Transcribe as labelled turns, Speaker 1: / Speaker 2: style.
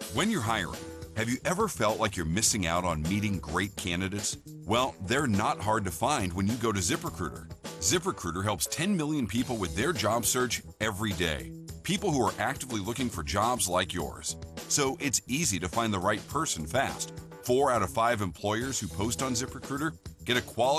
Speaker 1: When you're hiring, have you ever felt like you're missing out on meeting great candidates? Well, they're not hard to find when you go to ZipRecruiter. ZipRecruiter helps 10 million people with their job search every day. People who are actively looking for jobs like yours. So it's easy to find the right person fast. 4 out of 5 employers who post on ZipRecruiter get a quality